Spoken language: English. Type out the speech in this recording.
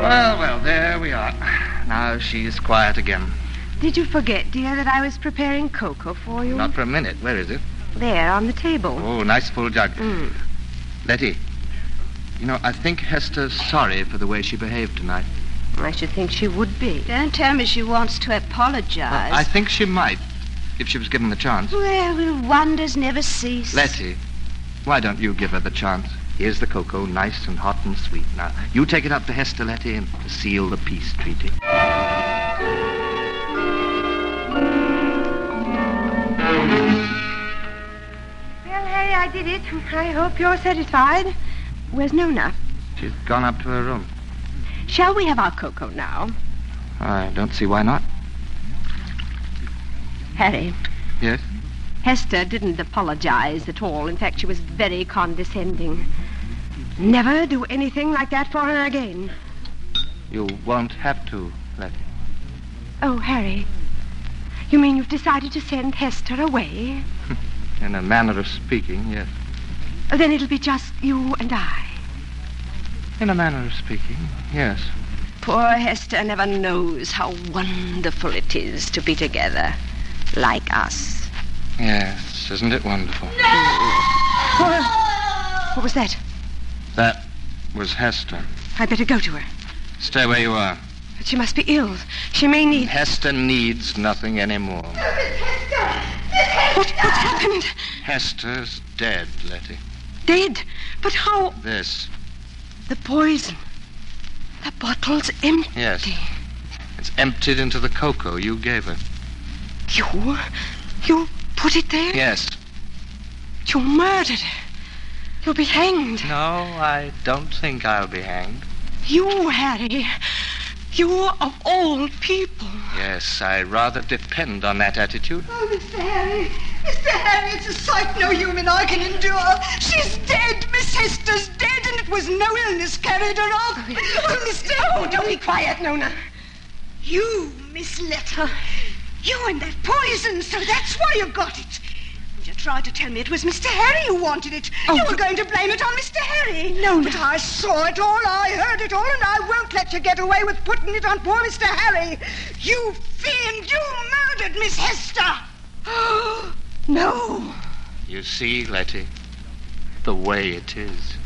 Well, there we are. Now she's quiet again. Did you forget, dear, that I was preparing cocoa for you? Not for a minute. Where is it? There, on the table. Oh, nice full jug. Letty, I think Hester's sorry for the way she behaved tonight. I should think she would be. Don't tell me she wants to apologize. I think she might, if she was given the chance. Well, wonders never cease. Letty, why don't you give her the chance? Here's the cocoa, nice and hot and sweet. Now, you take it up to Hester, Letty, and seal the peace treaty. Well, Harry, I did it. I hope you're satisfied. Where's Nona? She's gone up to her room. Shall we have our cocoa now? I don't see why not. Harry. Yes? Hester didn't apologize at all. In fact, she was very condescending. Never do anything like that for her again. You won't have to, Letty. Oh, Harry. You mean you've decided to send Hester away? In a manner of speaking, yes. Then it'll be just you and I. In a manner of speaking, yes. Poor Hester never knows how wonderful it is to be together, like us. Yes, isn't it wonderful? What was that? That was Hester. I'd better go to her. Stay where you are. But she must be ill. She may need... Hester needs nothing anymore. What's happened? Hester's dead, Letty. Dead? But how... This. The poison. The bottle's empty. Yes. It's emptied into the cocoa you gave her. You put it there? Yes. You murdered her. You'll be hanged. No, I don't think I'll be hanged. You, Harry. You of all people. Yes, I rather depend on that attitude. Oh, Mr. Harry. Mr. Harry, it's a sight no human eye can endure. She's dead. Miss Hester's dead, and it was no illness carried her off. Oh, Mr. Oh, don't be quiet, Nona. You, Miss Letty. You and that poison, so that's why you got it. And you tried to tell me it was Mr. Harry who wanted it. Oh, you were going to blame it on Mr. Harry. No. But I saw it all, I heard it all, and I won't let you get away with putting it on poor Mr. Harry. You fiend, you murdered Miss Hester. No. You see, Letty, the way it is.